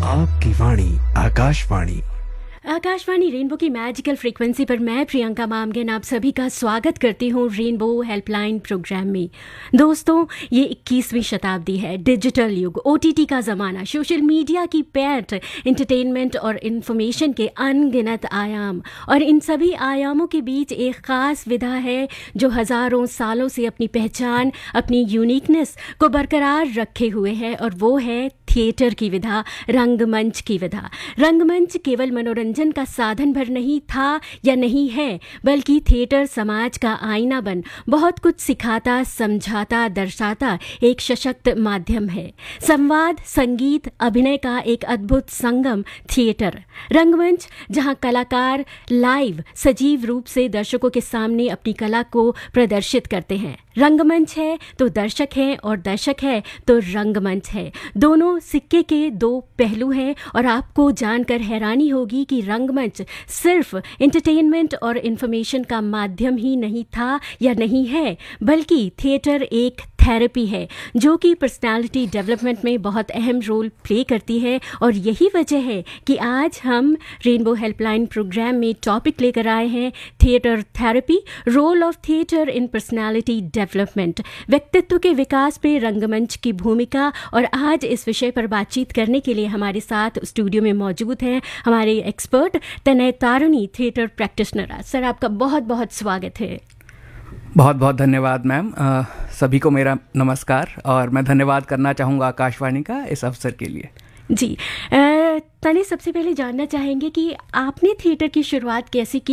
आपकी वाणी आकाशवाणी। आकाशवाणी रेनबो की magical frequency पर मैं प्रियंका मामगन आप सभी का स्वागत करती हूँ रेनबो हेल्पलाइन प्रोग्राम में। दोस्तों, ये 21वीं शताब्दी है, डिजिटल युग, OTT का ज़माना, सोशल मीडिया की पैठ, एंटरटेनमेंट और इन्फॉर्मेशन के अनगिनत आयाम, और इन सभी आयामों के बीच एक ख़ास विधा है जो हज़ारों सालों से अपनी पहचान, अपनी यूनिकनेस को बरकरार रखे हुए है, और वो है थिएटर की विधा, रंगमंच की विधा। रंगमंच केवल मनोरंजन का साधन भर नहीं था या नहीं है, बल्कि थिएटर समाज का आईना बन बहुत कुछ सिखाता, समझाता, दर्शाता एक सशक्त माध्यम है। संवाद, संगीत, अभिनय का एक अद्भुत संगम थिएटर। रंगमंच जहां कलाकार लाइव सजीव रूप से दर्शकों के सामने अपनी कला को प्रदर्शित करते हैं। रंगमंच है तो दर्शक है, और दर्शक है तो रंगमंच है। दोनों सिक्के के दो पहलू हैं, और आपको जानकर हैरानी होगी कि रंगमंच सिर्फ एंटरटेनमेंट और इन्फॉर्मेशन का माध्यम ही नहीं था या नहीं है, बल्कि थिएटर एक थेरेपी है जो कि पर्सनालिटी डेवलपमेंट में बहुत अहम रोल प्ले करती है। और यही वजह है कि आज हम रेनबो हेल्पलाइन प्रोग्राम में टॉपिक लेकर आए हैं, theatre therapy, role of theatre in personality development, व्यक्तित्व के विकास पे रंगमंच की भूमिका। और आज इस विषय पर बातचीत करने के लिए हमारे साथ स्टूडियो में मौजूद हैं हमारे एक्सपर्ट तनय तारुणी, थिएटर प्रैक्टिशनर। सर, आपका बहुत बहुत स्वागत है। बहुत बहुत धन्यवाद मैम। सभी को मेरा नमस्कार, और मैं धन्यवाद करना चाहूँगा आकाशवाणी का इस अवसर के लिए। जी, तने सबसे पहले जानना चाहेंगे कि आपने थिएटर की शुरुआत कैसे की?